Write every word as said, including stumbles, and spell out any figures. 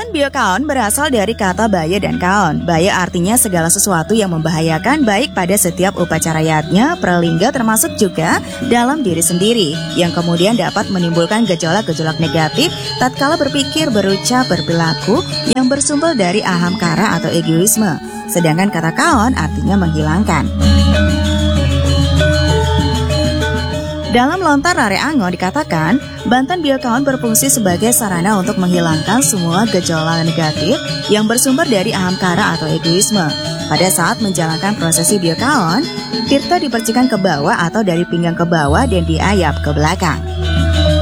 Banten biokaon berasal dari kata baya dan kaon. Baya artinya segala sesuatu yang membahayakan baik pada setiap upacara yatnya, pralingga termasuk juga dalam diri sendiri, yang kemudian dapat menimbulkan gejolak-gejolak negatif tatkala berpikir, berucap, berperilaku yang bersumber dari ahamkara atau egoisme. Sedangkan kata kaon artinya menghilangkan. Dalam lontar Rare Angon dikatakan, Banten biokaon berfungsi sebagai sarana untuk menghilangkan semua gejolak negatif yang bersumber dari ahamkara atau egoisme. Pada saat menjalankan prosesi biokaon, tirta dipercikan ke bawah atau dari pinggang ke bawah dan diayap ke belakang.